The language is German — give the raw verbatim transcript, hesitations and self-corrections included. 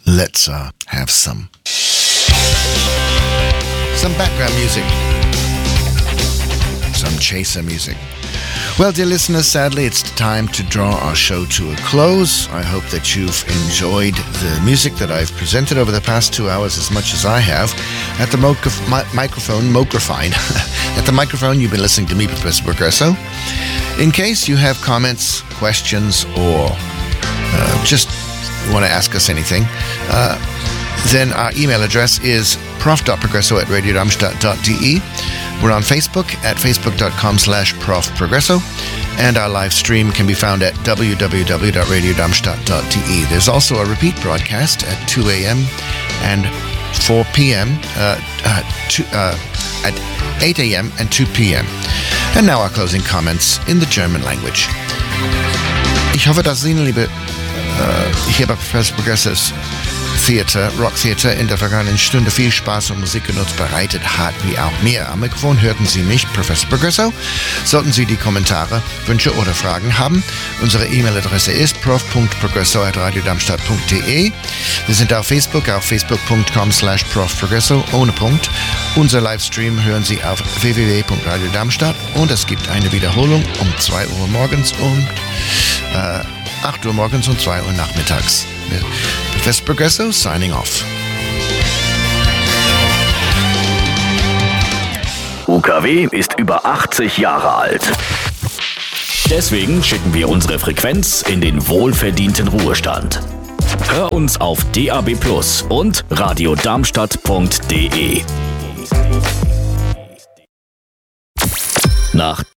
let's uh, have some some background music, some chaser music. Well, dear listeners, sadly it's time to draw our show to a close. I hope that you've enjoyed the music that I've presented over the past two hours as much as I have. At the moc- mi- microphone, microphone, at the microphone, you've been listening to me, Professor Progresso. In case you have comments, questions, or uh, just want to ask us anything, uh, then our email address is prof dot progresso at radio darmstadt dot d e. We're on Facebook at facebook.com slash profprogresso, and our live stream can be found at w w w dot radio darmstadt dot d e. There's also a repeat broadcast at two a.m. and four p.m., uh, uh, two, uh, at eight a.m. and two p.m. And now our closing comments in the German language. Ich hoffe, dass Ihnen, liebe uh, hier bei Professor Progresso's Theater, Rock Theater in der vergangenen Stunde viel Spaß und Musikgenuss bereitet hat, wie auch mir. Am Mikrofon hörten Sie mich, Professor Progresso. Sollten Sie die Kommentare, Wünsche oder Fragen haben, unsere E-Mail-Adresse ist prof punkt progresso at radio darmstadt punkt d e. Wir sind auf Facebook, auf facebook.com slash profprogresso, ohne Punkt. Unser Livestream hören Sie auf w w w punkt radio darmstadt und es gibt eine Wiederholung um zwei Uhr morgens und äh, acht Uhr morgens und zwei Uhr nachmittags. Professor Progresso signing off. U K W ist über achtzig Jahre alt. Deswegen schicken wir unsere Frequenz in den wohlverdienten Ruhestand. Hör uns auf D A B plus und radio darmstadt punkt d e. Nach